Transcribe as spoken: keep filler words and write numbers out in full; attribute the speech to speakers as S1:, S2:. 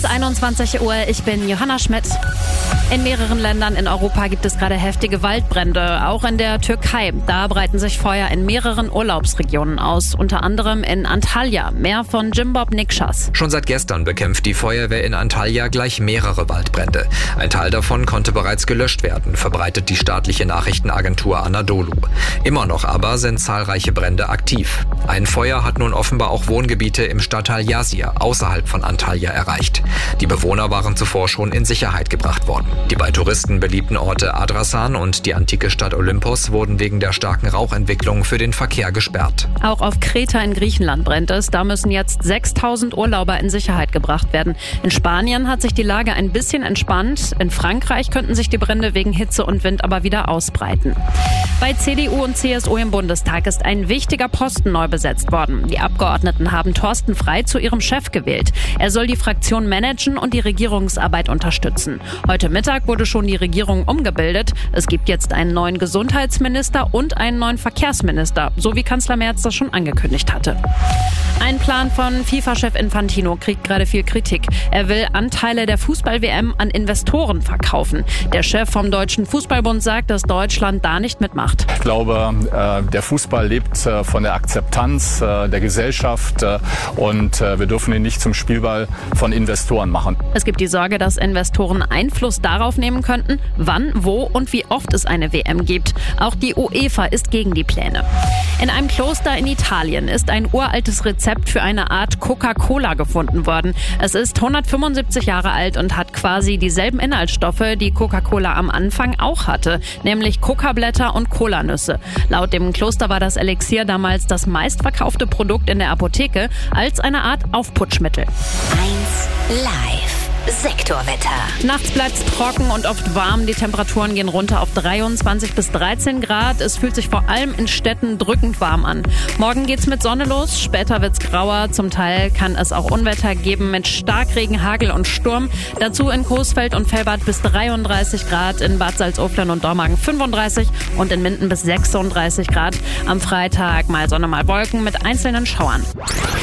S1: ist einundzwanzig Uhr, ich bin Johanna Schmidt. In mehreren Ländern in Europa gibt es gerade heftige Waldbrände, auch in der Türkei. Da breiten sich Feuer in mehreren Urlaubsregionen aus, unter anderem in Antalya. Mehr von Jimbob Nikschas.
S2: Schon seit gestern bekämpft die Feuerwehr in Antalya gleich mehrere Waldbrände. Ein Teil davon konnte bereits gelöscht werden, verbreitet die staatliche Nachrichtenagentur Anadolu. Immer noch aber sind zahlreiche Brände aktiv. Ein Feuer hat nun offenbar auch Wohngebiete im Stadtteil Yazir außerhalb von Antalya erreicht. Die Bewohner waren zuvor schon in Sicherheit gebracht worden. Die bei Touristen beliebten Orte Adrasan und die antike Stadt Olympos wurden wegen der starken Rauchentwicklung für den Verkehr gesperrt.
S1: Auch auf Kreta in Griechenland brennt es. Da müssen jetzt sechstausend Urlauber in Sicherheit gebracht werden. In Spanien hat sich die Lage ein bisschen entspannt. In Frankreich könnten sich die Brände wegen Hitze und Wind aber wieder ausbreiten. Bei C D U und C S U im Bundestag ist ein wichtiger Posten neu besetzt worden. Die Abgeordneten haben Thorsten Frey zu ihrem Chef gewählt. Er soll die Fraktion managen und die Regierungsarbeit unterstützen. Heute Mittag wurde schon die Regierung umgebildet. Es gibt jetzt einen neuen Gesundheitsminister und einen neuen Verkehrsminister, so wie Kanzler Merz das schon angekündigt hatte. Ein Plan von FIFA-Chef Infantino kriegt gerade viel Kritik. Er will Anteile der Fußball-W M an Investoren verkaufen. Der Chef vom Deutschen Fußballbund sagt, dass Deutschland da nicht mitmacht.
S3: Ich glaube, der Fußball lebt von der Akzeptanz der Gesellschaft und wir dürfen ihn nicht zum Spielball von Investoren machen.
S1: Es gibt die Sorge, dass Investoren Einfluss darauf nehmen könnten, wann, wo und wie oft es eine W M gibt. Auch die UEFA ist gegen die Pläne. In einem Kloster in Italien ist ein uraltes Rezept für eine Art Coca-Cola gefunden worden. Es ist hundertfünfundsiebzig Jahre alt und hat quasi dieselben Inhaltsstoffe, die Coca-Cola am Anfang auch hatte, nämlich Kokablätter und Kolanüsse. Laut dem Kloster war das Elixier damals das meistverkaufte Produkt in der Apotheke als eine Art Aufputschmittel.
S4: eins Live. Sektorwetter.
S1: Nachts bleibt es trocken und oft warm. Die Temperaturen gehen runter auf dreiundzwanzig bis dreizehn Grad. Es fühlt sich vor allem in Städten drückend warm an. Morgen geht's mit Sonne los, später wird's grauer. Zum Teil kann es auch Unwetter geben mit Starkregen, Hagel und Sturm. Dazu in Coesfeld und Velbert bis dreiunddreißig Grad, in Bad Salzuflen und Dormagen fünfunddreißig und in Minden bis sechsunddreißig Grad. Am Freitag mal Sonne, mal Wolken mit einzelnen Schauern.